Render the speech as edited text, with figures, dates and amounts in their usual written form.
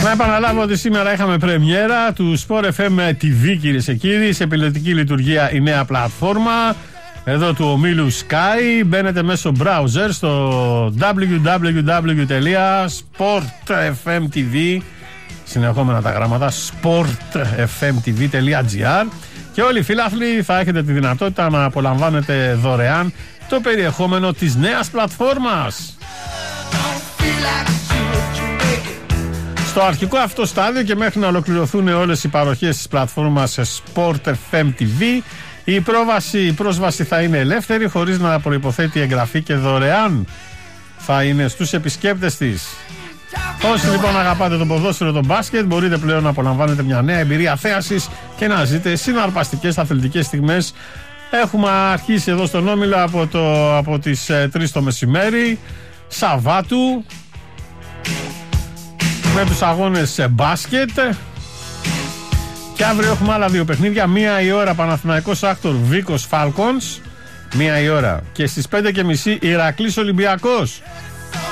Να επαναλάβω ότι σήμερα είχαμε πρεμιέρα του Sport FM TV, κυρίες και κύριοι, σε πιλωτική λειτουργία η νέα πλατφόρμα εδώ του ομίλου Sky. Μπαίνετε μέσω browser στο www.sportfmtv, συνεχόμενα τα γράμματα, sportfmtv.gr, και όλοι οι φίλαθλοι θα έχετε τη δυνατότητα να απολαμβάνετε δωρεάν το περιεχόμενο της νέας πλατφόρμας. Στο αρχικό αυτό στάδιο και μέχρι να ολοκληρωθούν όλες οι παροχές της πλατφόρμας Sport FM TV, η πρόσβαση θα είναι ελεύθερη, χωρίς να προϋποθέτει εγγραφή, και δωρεάν θα είναι στους επισκέπτες της. Όσοι λοιπόν αγαπάτε το ποδόσφαιρο, το μπάσκετ, μπορείτε πλέον να απολαμβάνετε μια νέα εμπειρία θέασης και να ζείτε συναρπαστικές αθλητικές στιγμές. Έχουμε αρχίσει εδώ στον Όμιλο από τις 3 το μεσημέρι Σαββάτου με τους αγώνες μπάσκετ, και αύριο έχουμε άλλα 2 παιχνίδια. 1 η ώρα Παναθηναϊκός Άκτορ Βίκος Φάλκονς, 1 η ώρα, και στις 5:30 Ηρακλής Ολυμπιακός.